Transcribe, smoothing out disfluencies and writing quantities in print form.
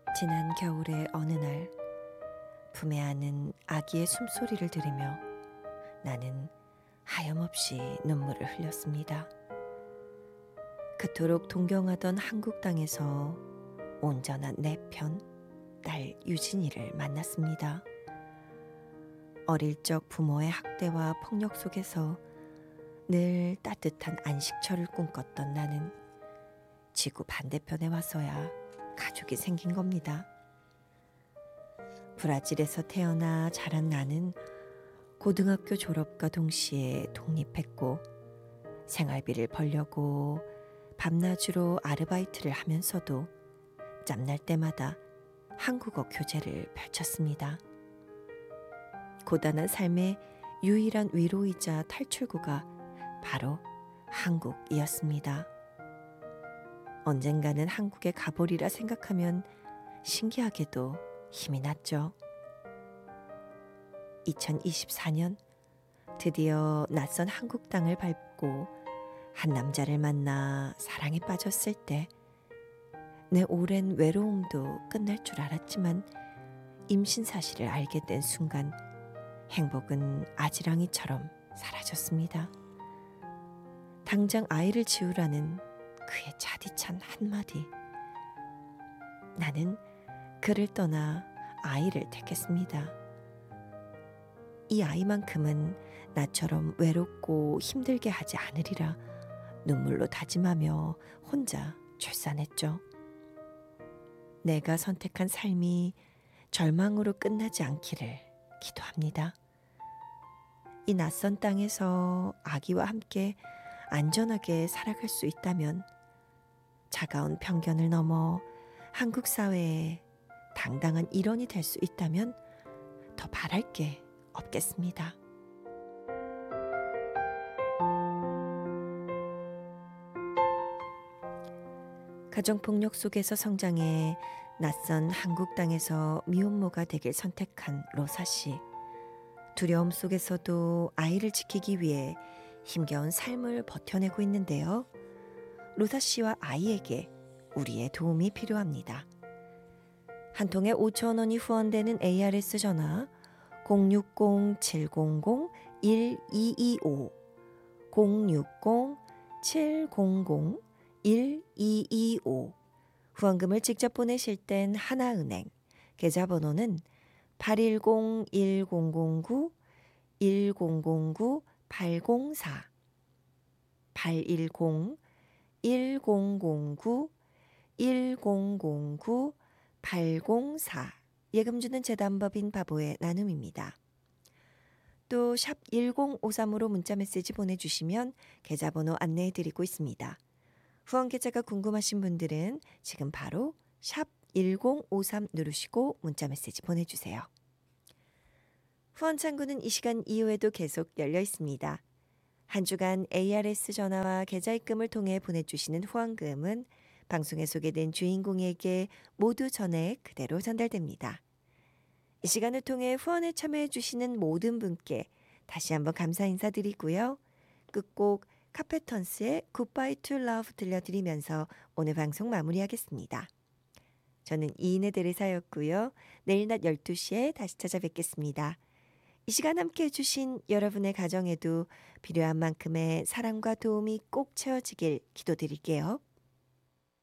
지난 겨울의 어느 날 품에 안은 아기의 숨소리를 들으며 나는 하염없이 눈물을 흘렸습니다. 그토록 동경하던 한국 땅에서 온전한 내 편, 딸 유진이를 만났습니다. 어릴 적 부모의 학대와 폭력 속에서 늘 따뜻한 안식처를 꿈꿨던 나는 지구 반대편에 와서야 가족이 생긴 겁니다. 브라질에서 태어나 자란 나는 고등학교 졸업과 동시에 독립했고 생활비를 벌려고 밤낮으로 아르바이트를 하면서도 짬날 때마다 한국어 교재를 펼쳤습니다. 고단한 삶의 유일한 위로이자 탈출구가 바로 한국이었습니다. 언젠가는 한국에 가보리라 생각하면 신기하게도 힘이 났죠. 2024년 드디어 낯선 한국 땅을 밟고 한 남자를 만나 사랑에 빠졌을 때 내 오랜 외로움도 끝날 줄 알았지만 임신 사실을 알게 된 순간 행복은 아지랑이처럼 사라졌습니다. 당장 아이를 지우라는 그의 차디찬 한마디. 나는 그를 떠나 아이를 택했습니다. 이 아이만큼은 나처럼 외롭고 힘들게 하지 않으리라 눈물로 다짐하며 혼자 출산했죠. 내가 선택한 삶이 절망으로 끝나지 않기를 기도합니다. 이 낯선 땅에서 아기와 함께 안전하게 살아갈 수 있다면 차가운 편견을 넘어 한국 사회의 당당한 일원이 될 수 있다면 더 바랄 게 없겠습니다. 가정폭력 속에서 성장해 낯선 한국 땅에서 미혼모가 되길 선택한 로사 씨. 두려움 속에서도 아이를 지키기 위해 힘겨운 삶을 버텨내고 있는데요. 로사 씨와 아이에게 우리의 도움이 필요합니다. 한 통에 5,000원이 후원되는 ARS 전화 060-700-1225 060-700-1225 후원금을 직접 보내실 땐 하나은행 계좌번호는 810-1009-1009-804 810-1009-1009-804 예금 주는 재단법인 바보의 나눔입니다. 또 샵 1053으로 문자메시지 보내주시면 계좌번호 안내해드리고 있습니다. 후원 계좌가 궁금하신 분들은 지금 바로 샵 1053 누르시고 문자메시지 보내주세요. 후원 창구는 이 시간 이후에도 계속 열려 있습니다. 한 주간 ARS 전화와 계좌 입금을 통해 보내주시는 후원금은 방송에 소개된 주인공에게 모두 전액 그대로 전달됩니다. 이 시간을 통해 후원에 참여해 주시는 모든 분께 다시 한번 감사 인사드리고요. 끝곡 카페턴스의 Goodbye to Love 들려드리면서 오늘 방송 마무리하겠습니다. 저는 이인의 대리사였고요. 내일 낮 12시에 다시 찾아뵙겠습니다. 이 시간 함께 해주신 여러분의 가정에도 필요한 만큼의 사랑과 도움이 꼭 채워지길 기도드릴게요.